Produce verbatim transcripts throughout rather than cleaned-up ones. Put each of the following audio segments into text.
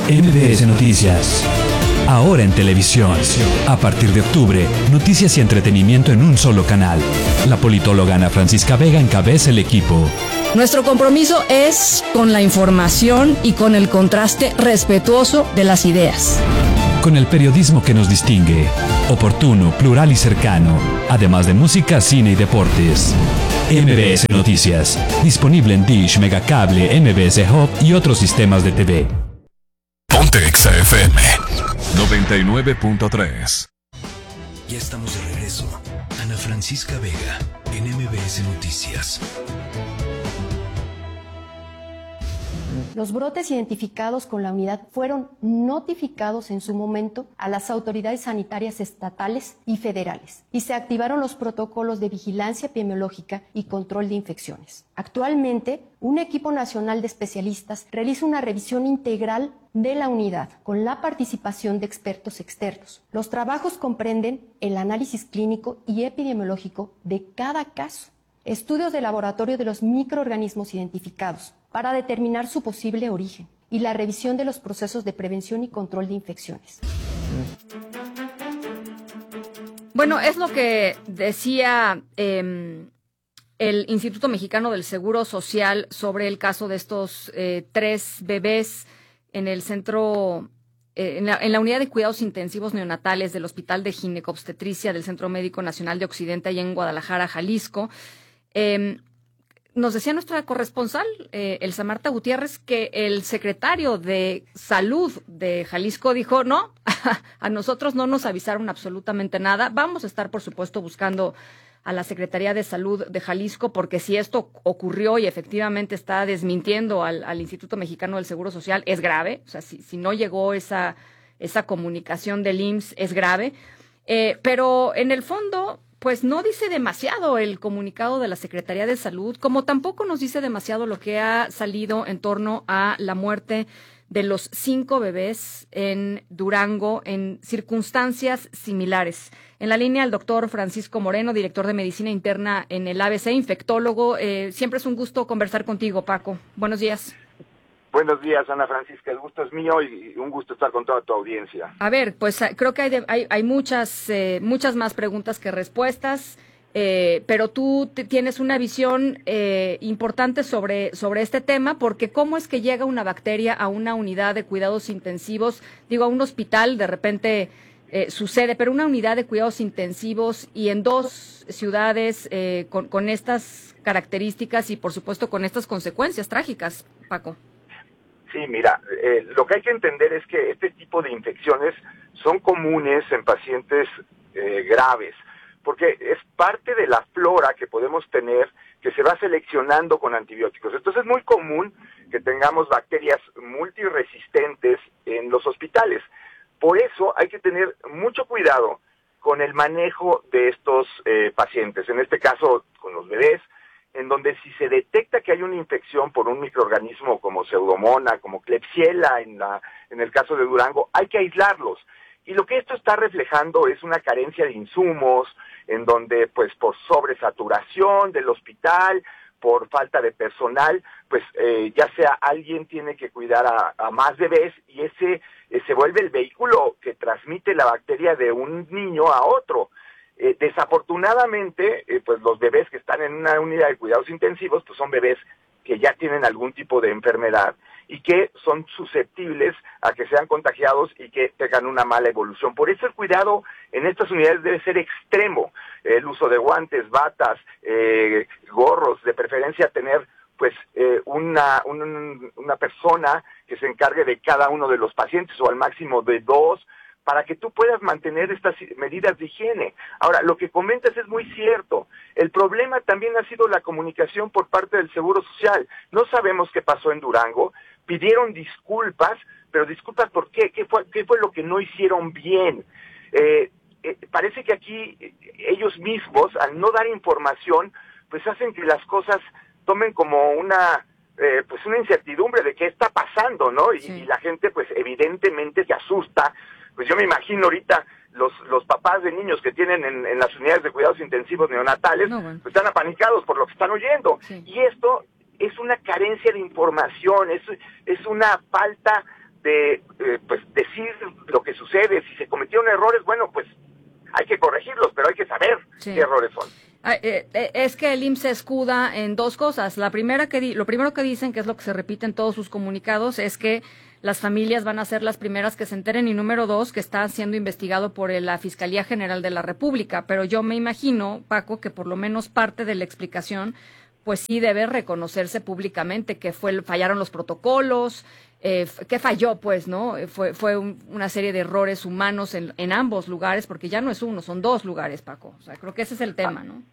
M B S Noticias. Ahora en televisión. A partir de octubre, noticias y entretenimiento en un solo canal. La politóloga Ana Francisca Vega encabeza el equipo. Nuestro compromiso es con la información y con el contraste respetuoso de las ideas. Con el periodismo que nos distingue. Oportuno, plural y cercano. Además de música, cine y deportes. M B S Noticias. Disponible en Dish, Megacable, M B S Hub y otros sistemas de T V. Ponte Exa F M noventa y nueve punto tres. Ya estamos de regreso. Ana Francisca Vega en M B S Noticias. Los brotes identificados con la unidad fueron notificados en su momento a las autoridades sanitarias estatales y federales y se activaron los protocolos de vigilancia epidemiológica y control de infecciones. Actualmente, un equipo nacional de especialistas realiza una revisión integral de la unidad con la participación de expertos externos. Los trabajos comprenden el análisis clínico y epidemiológico de cada caso, estudios de laboratorio de los microorganismos identificados para determinar su posible origen y la revisión de los procesos de prevención y control de infecciones. Bueno, es lo que decía eh, el Instituto Mexicano del Seguro Social sobre el caso de estos eh, tres bebés en el centro, eh, en, la, en la unidad de cuidados intensivos neonatales del Hospital de Ginecobstetricia del Centro Médico Nacional de Occidente, allá en Guadalajara, Jalisco. Eh, Nos decía nuestra corresponsal, eh, Elsa Marta Gutiérrez, que el secretario de Salud de Jalisco dijo, no, a nosotros no nos avisaron absolutamente nada. Vamos a estar, por supuesto, buscando a la Secretaría de Salud de Jalisco, porque si esto ocurrió y efectivamente está desmintiendo al, al Instituto Mexicano del Seguro Social, es grave. O sea, si, si no llegó esa, esa comunicación del I M S S, es grave. Eh, pero en el fondo, pues no dice demasiado el comunicado de la Secretaría de Salud, como tampoco nos dice demasiado lo que ha salido en torno a la muerte de los cinco bebés en Durango en circunstancias similares. En la línea el doctor Francisco Moreno, director de Medicina Interna en el A B C, infectólogo. Eh, siempre es un gusto conversar contigo, Paco. Buenos días. Buenos días, Ana Francisca. El gusto es mío y un gusto estar con toda tu audiencia. A ver, pues creo que hay de, hay, hay muchas eh, muchas más preguntas que respuestas, eh, pero tú te, tienes una visión eh, importante sobre sobre este tema, porque cómo es que llega una bacteria a una unidad de cuidados intensivos, digo, a un hospital, de repente eh, sucede, pero una unidad de cuidados intensivos y en dos ciudades eh, con, con estas características y, por supuesto, con estas consecuencias trágicas, Paco. Sí, mira, eh, lo que hay que entender es que este tipo de infecciones son comunes en pacientes eh, graves, porque es parte de la flora que podemos tener que se va seleccionando con antibióticos. Entonces es muy común que tengamos bacterias multiresistentes en los hospitales. Por eso hay que tener mucho cuidado con el manejo de estos eh, pacientes, en este caso con los bebés, en donde si se detecta que hay una infección por un microorganismo como Pseudomonas, como Klebsiella en, la, en el caso de Durango, hay que aislarlos. Y lo que esto está reflejando es una carencia de insumos, en donde pues por sobresaturación del hospital, por falta de personal, pues eh, ya sea alguien tiene que cuidar a, a más bebés y ese eh, se vuelve el vehículo que transmite la bacteria de un niño a otro. Eh, desafortunadamente, eh, pues los bebés que están en una unidad de cuidados intensivos, pues son bebés que ya tienen algún tipo de enfermedad y que son susceptibles a que sean contagiados y que tengan una mala evolución. Por eso el cuidado en estas unidades debe ser extremo. El uso de guantes, batas, eh, gorros, de preferencia tener pues eh, una, un, una persona que se encargue de cada uno de los pacientes o al máximo de dos, para que tú puedas mantener estas medidas de higiene. Ahora, lo que comentas es muy cierto. El problema también ha sido la comunicación por parte del Seguro Social. No sabemos qué pasó en Durango. Pidieron disculpas, pero disculpas por qué, qué fue, qué fue lo que no hicieron bien. Eh, eh, parece que aquí eh, ellos mismos, al no dar información, pues hacen que las cosas tomen como una... Eh, pues una incertidumbre de qué está pasando, ¿no? Y, sí. y la gente, pues evidentemente se asusta. Pues yo me imagino ahorita los los papás de niños que tienen en, en las unidades de cuidados intensivos neonatales, no, bueno. pues están apanicados por lo que están oyendo. Sí. Y esto es una carencia de información, es, es una falta de eh, pues decir lo que sucede. Si se cometieron errores, bueno, pues hay que corregirlos, pero hay que saber sí. qué errores son. Es que el I M S S se escuda en dos cosas. La primera que di- lo primero que dicen, que es lo que se repite en todos sus comunicados, es que las familias van a ser las primeras que se enteren, y número dos, que está siendo investigado por la Fiscalía General de la República. Pero yo me imagino, Paco, que por lo menos parte de la explicación, pues sí debe reconocerse públicamente que fue fallaron los protocolos, eh, que falló, pues, ¿no? Fue fue un, una serie de errores humanos en, en ambos lugares, porque ya no es uno, son dos lugares, Paco. O sea, creo que ese es el tema, ¿no?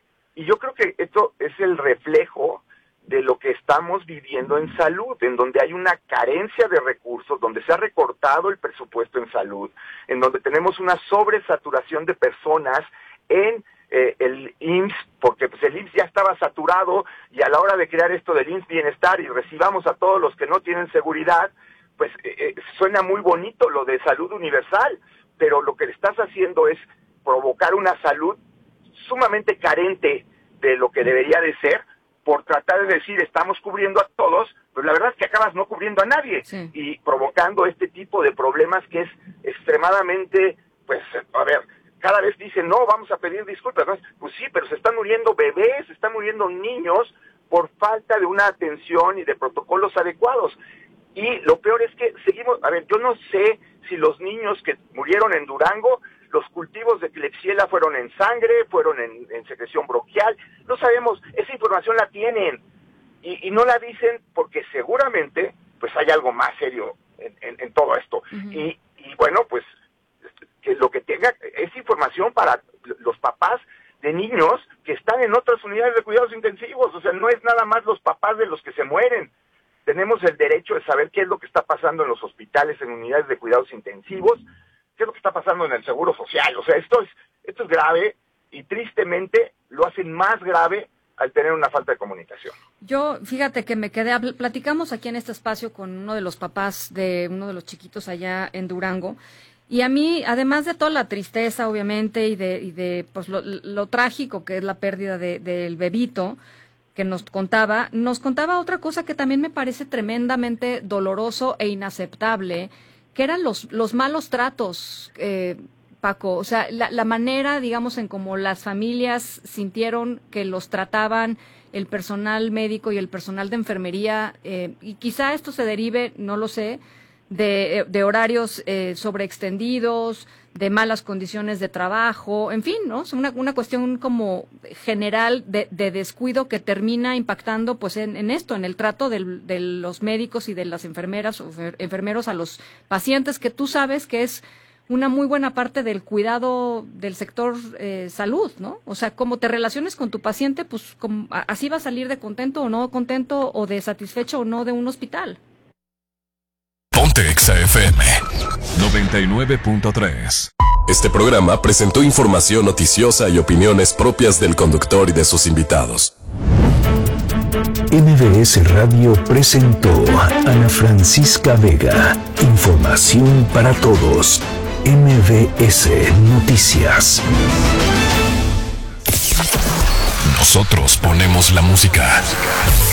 Y yo creo que esto es el reflejo de lo que estamos viviendo en salud, en donde hay una carencia de recursos, donde se ha recortado el presupuesto en salud, en donde tenemos una sobresaturación de personas en eh, el I M S S, porque pues el I M S S ya estaba saturado, y a la hora de crear esto del I M S S Bienestar y recibamos a todos los que no tienen seguridad, pues eh, eh, suena muy bonito lo de salud universal, pero lo que estás haciendo es provocar una salud sumamente carente de lo que debería de ser, por tratar de decir estamos cubriendo a todos, pero la verdad es que acabas no cubriendo a nadie, sí. y provocando este tipo de problemas que es extremadamente, pues, a ver, cada vez dicen, no, vamos a pedir disculpas, ¿no? Pues sí, pero se están muriendo bebés, se están muriendo niños por falta de una atención y de protocolos adecuados. Y lo peor es que seguimos, a ver, yo no sé si los niños que murieron en Durango, los cultivos de Klebsiella fueron en sangre, fueron en, en secreción bronquial, no sabemos, esa información la tienen, y, y no la dicen porque seguramente pues hay algo más serio en, en, en todo esto. Uh-huh. y, y bueno, pues que lo que tenga es información para los papás de niños que están en otras unidades de cuidados intensivos, o sea, no es nada más los papás de los que se mueren. Tenemos el derecho de saber qué es lo que está pasando en los hospitales, en unidades de cuidados intensivos, qué es lo que está pasando en el Seguro Social. O sea, esto es esto es grave, y tristemente lo hacen más grave al tener una falta de comunicación. Yo, fíjate que me quedé, platicamos aquí en este espacio con uno de los papás de uno de los chiquitos allá en Durango, y a mí, además de toda la tristeza, obviamente, y de, y de pues lo, lo trágico que es la pérdida de, del bebito, que nos contaba, nos contaba otra cosa que también me parece tremendamente doloroso e inaceptable, que eran los, los malos tratos, eh, Paco. O sea, la, la manera, digamos, en cómo las familias sintieron que los trataban el personal médico y el personal de enfermería, eh, y quizá esto se derive, no lo sé, de, de horarios eh, sobreextendidos, de malas condiciones de trabajo, en fin, ¿no? Es una, una cuestión como general de, de descuido que termina impactando pues en, en esto, en el trato del, de los médicos y de las enfermeras o enfermeros a los pacientes, que tú sabes que es una muy buena parte del cuidado del sector eh, salud, ¿no? O sea, como te relaciones con tu paciente, pues como, así va a salir de contento o no contento, o de satisfecho o no de un hospital. Ponte Exa F M noventa y nueve punto tres. Este programa presentó información noticiosa y opiniones propias del conductor y de sus invitados. M B S Radio presentó a Ana Francisca Vega. Información para todos. M B S Noticias. Nosotros ponemos la música.